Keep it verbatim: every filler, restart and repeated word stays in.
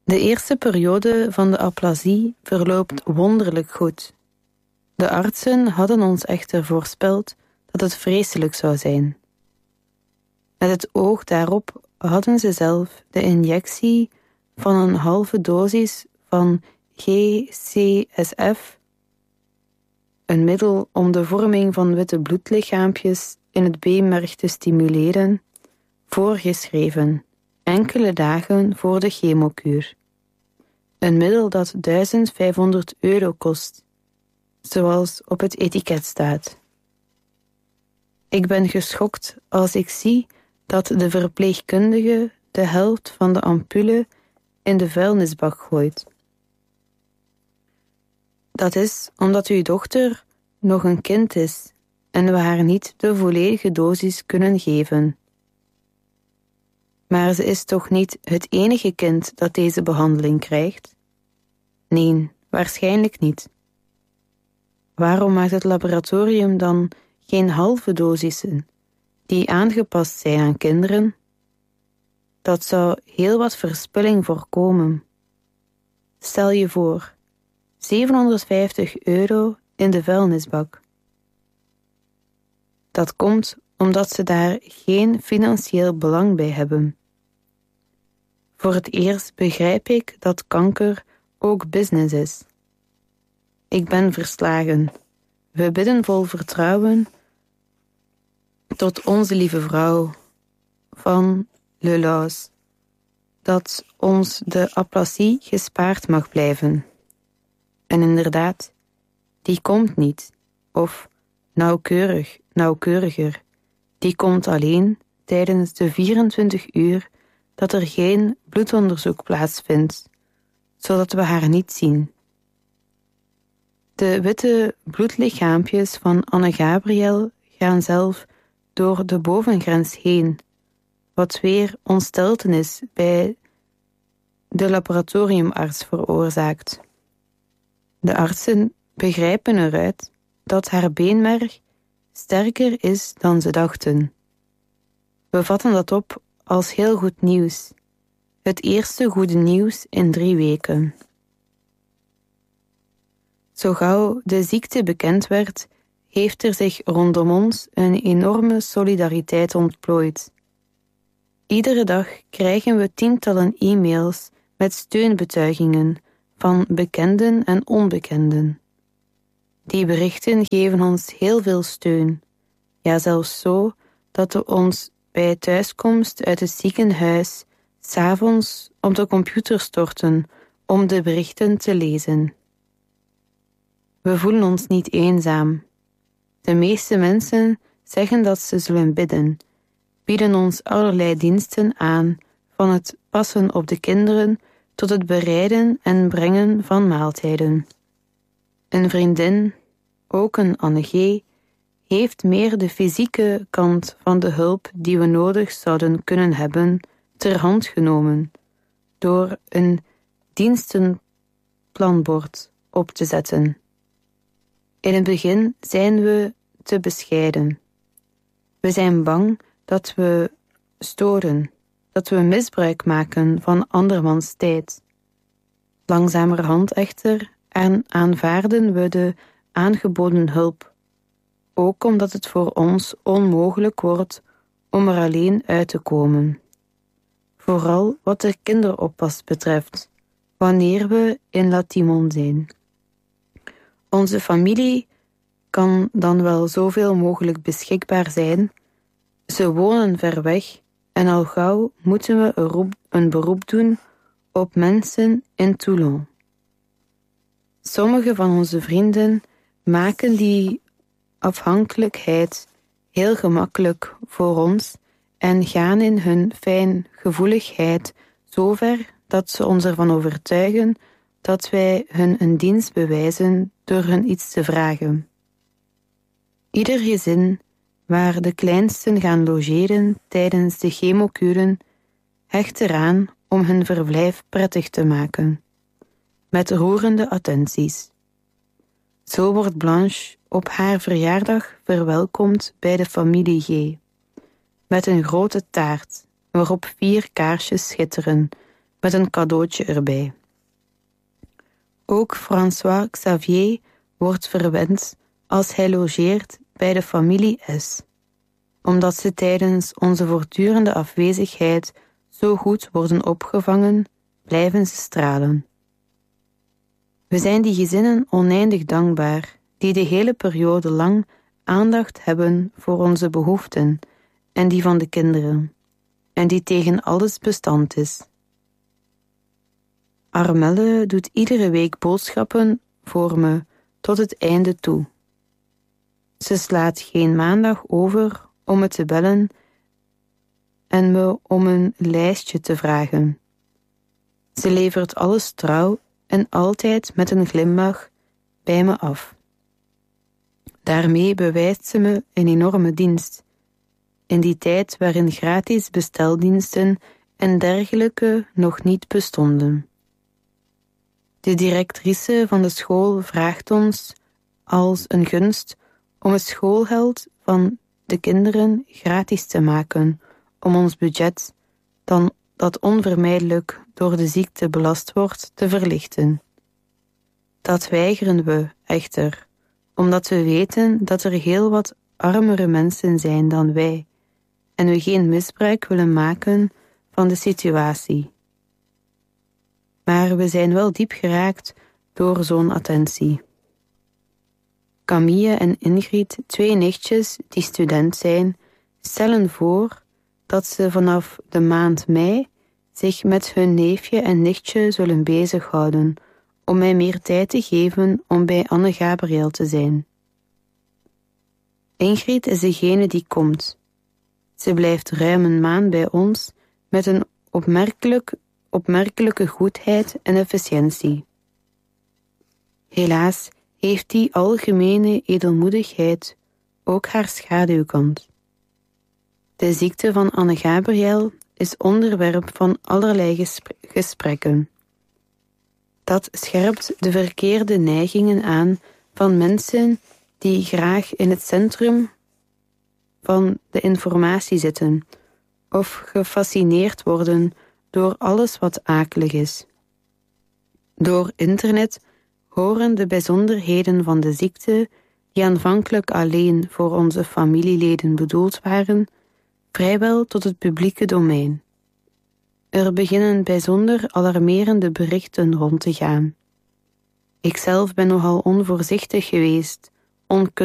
De eerste periode van de aplasie verloopt wonderlijk goed. De artsen hadden ons echter voorspeld dat het vreselijk zou zijn. Met het oog daarop hadden ze zelf de injectie van een halve dosis van G C S F, een middel om de vorming van witte bloedlichaampjes in het beenmerg te stimuleren, voorgeschreven, enkele dagen voor de chemokuur. Een middel dat duizend vijfhonderd euro kost, zoals op het etiket staat. Ik ben geschokt als ik zie dat de verpleegkundige de helft van de ampule in de vuilnisbak gooit. Dat is omdat uw dochter nog een kind is en we haar niet de volledige dosis kunnen geven. Maar ze is toch niet het enige kind dat deze behandeling krijgt? Nee, waarschijnlijk niet. Waarom maakt het laboratorium dan geen halve dosissen die aangepast zijn aan kinderen? Dat zou heel wat verspilling voorkomen. Stel je voor, zevenhonderdvijftig euro in de vuilnisbak. Dat komt omdat ze daar geen financieel belang bij hebben. Voor het eerst begrijp ik dat kanker ook business is. Ik ben verslagen. We bidden vol vertrouwen tot onze lieve vrouw van Le Laus, dat ons de aplasie gespaard mag blijven. En inderdaad, die komt niet, of nauwkeurig, nauwkeuriger, die komt alleen tijdens de vierentwintig uur dat er geen bloedonderzoek plaatsvindt, zodat we haar niet zien. De witte bloedlichaampjes van Anne-Gabriel gaan zelf door de bovengrens heen, wat weer ontsteltenis bij de laboratoriumarts veroorzaakt. De artsen begrijpen eruit dat haar beenmerg sterker is dan ze dachten. We vatten dat op als heel goed nieuws. Het eerste goede nieuws in drie weken. Zo gauw de ziekte bekend werd, heeft er zich rondom ons een enorme solidariteit ontplooid. Iedere dag krijgen we tientallen e-mails met steunbetuigingen van bekenden en onbekenden. Die berichten geven ons heel veel steun, ja zelfs zo dat we ons bij thuiskomst uit het ziekenhuis 's avonds op de computer storten om de berichten te lezen. We voelen ons niet eenzaam. De meeste mensen zeggen dat ze zullen bidden, bieden ons allerlei diensten aan, van het passen op de kinderen tot het bereiden en brengen van maaltijden. Een vriendin, ook een Anne G., heeft meer de fysieke kant van de hulp die we nodig zouden kunnen hebben ter hand genomen, door een dienstenplanbord op te zetten. In het begin zijn we te bescheiden. We zijn bang dat we storen, dat we misbruik maken van andermans tijd. Langzamerhand echter aanvaarden we de aangeboden hulp, ook omdat het voor ons onmogelijk wordt om er alleen uit te komen. Vooral wat de kinderoppas betreft, wanneer we in La Timon zijn. Onze familie kan dan wel zoveel mogelijk beschikbaar zijn. Ze wonen ver weg en al gauw moeten we een beroep doen op mensen in Toulon. Sommige van onze vrienden maken die afhankelijkheid heel gemakkelijk voor ons en gaan in hun fijngevoeligheid zo ver dat ze ons ervan overtuigen dat wij hun een dienst bewijzen door hun iets te vragen. Ieder gezin waar de kleinsten gaan logeren tijdens de chemokuren hecht eraan om hun verblijf prettig te maken, met roerende attenties. Zo wordt Blanche op haar verjaardag verwelkomd bij de familie G, met een grote taart waarop vier kaarsjes schitteren, met een cadeautje erbij. Ook François Xavier wordt verwend als hij logeert bij de familie S, omdat ze tijdens onze voortdurende afwezigheid zo goed worden opgevangen, blijven ze stralen. We zijn die gezinnen oneindig dankbaar, die de hele periode lang aandacht hebben voor onze behoeften en die van de kinderen, en die tegen alles bestand is. Armelle doet iedere week boodschappen voor me tot het einde toe. Ze slaat geen maandag over om me te bellen en me om een lijstje te vragen. Ze levert alles trouw en altijd met een glimlach bij me af. Daarmee bewijst ze me een enorme dienst, in die tijd waarin gratis besteldiensten en dergelijke nog niet bestonden. De directrice van de school vraagt ons als een gunst om het schoolgeld van de kinderen gratis te maken, om ons budget, dan dat onvermijdelijk door de ziekte belast wordt, te verlichten. Dat weigeren we echter, omdat we weten dat er heel wat armere mensen zijn dan wij, en we geen misbruik willen maken van de situatie. Maar we zijn wel diep geraakt door zo'n attentie. Camille en Ingrid, twee nichtjes die student zijn, stellen voor dat ze vanaf de maand mei zich met hun neefje en nichtje zullen bezighouden om mij meer tijd te geven om bij Anne Gabriel te zijn. Ingrid is degene die komt. Ze blijft ruim een maand bij ons met een opmerkelijk, opmerkelijke goedheid en efficiëntie. Helaas heeft die algemene edelmoedigheid ook haar schaduwkant. De ziekte van Anne Gabriel is onderwerp van allerlei gespre- gesprekken. Dat scherpt de verkeerde neigingen aan van mensen die graag in het centrum van de informatie zitten of gefascineerd worden door alles wat akelig is. Door internet horen de bijzonderheden van de ziekte, die aanvankelijk alleen voor onze familieleden bedoeld waren, vrijwel tot het publieke domein. Er beginnen bijzonder alarmerende berichten rond te gaan. Ikzelf ben nogal onvoorzichtig geweest, onkundig